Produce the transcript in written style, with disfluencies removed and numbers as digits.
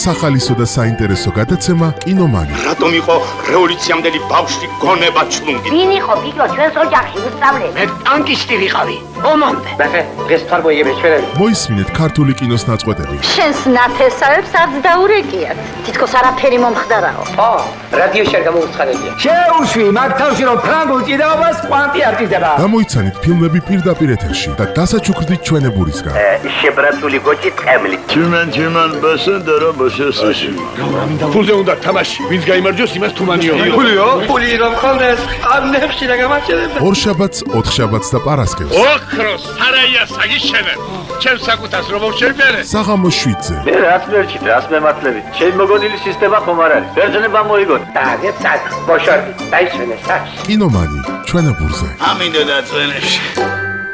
სახალისო და საინტერესო გადაცემა კინომანი. რატომ იყო რევოლუციამდელი ბავშვი გონება ჩლუნგი? ვინ იყო ფიქრო ჩვენს ოჯახში უსწავლე? მე ტანკისტი ვიყავი. ომამდე. ნახე, დღეს ფარბოიები ჩვენები. მოისმინეთ ქართული კინოს ნაწყვეტები. შენს ნათესავებს არც დაურეკიათ. თითქოს არაფერი მომხდარაო. რადიოში არ გამოვუცხადებია. შეუშვი მაგ თავში რომ ფრანგულ ჭიდაობას კვანტი არ ჭიდება. გამოიცანით ფილმები პირდაპირ ეთერში და დასაჩუქრდით ჩვენებურისგან. შებრაცული გოჭი წემლი. Чиман басендера басесაში. ფულზე უნდა თამაში. ვინც გაიმარჯვოს, იმას თუმანიო. ფული რომ ხონდეს, ამნებში რა გამარჯვება. ორშაბათს, ოთხშაბათს და პარასკევს. ოქროს სარაია საგიშენებ. ჩემს საკუთას რომ მოვშერბერე. საღამოს 7-ზე. მე რაც მერჩით, რაც მემართლებით. ჩემი მოგონილი სისტემა ხომ არ არის. ბერძნება მოიგონ. დაგეთ საკ, მოშორდი, დაიჩვენე საკში. კინომანი ჩვენებურზე. ამინდო და წვენებში.